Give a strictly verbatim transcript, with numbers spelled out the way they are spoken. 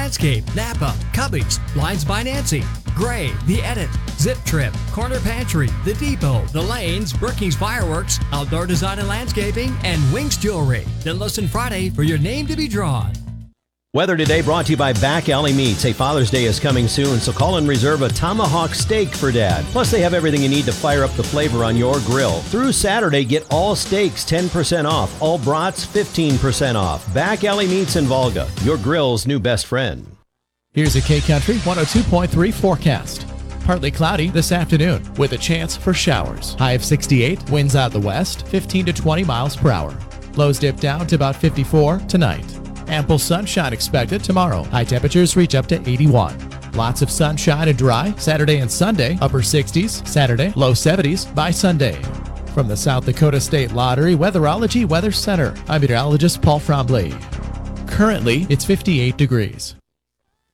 Landscape, Napa, Cubbies, Blinds by Nancy, Gray, The Edit, Zip Trip, Corner Pantry, The Depot, The Lanes, Brookings Fireworks, Outdoor Design and Landscaping, and Wings Jewelry. Then listen Friday for your name to be drawn. Weather today brought to you by Back Alley Meats. A Father's Day is coming soon, so call and reserve a tomahawk steak for Dad. Plus, they have everything you need to fire up the flavor on your grill. Through Saturday, get all steaks ten percent off, all brats fifteen percent off. Back Alley Meats in Volga, your grill's new best friend. Here's a K Country one oh two point three forecast. Partly cloudy this afternoon with a chance for showers. High of sixty-eight, winds out the west, fifteen to twenty miles per hour. Lows dip down to about fifty-four tonight. Ample sunshine expected tomorrow. High temperatures reach up to eighty-one. Lots of sunshine and dry Saturday and Sunday. Upper sixties Saturday, low seventies by Sunday. From the South Dakota State Lottery Weatherology Weather Center, I'm meteorologist Paul Frombley. Currently, it's fifty-eight degrees.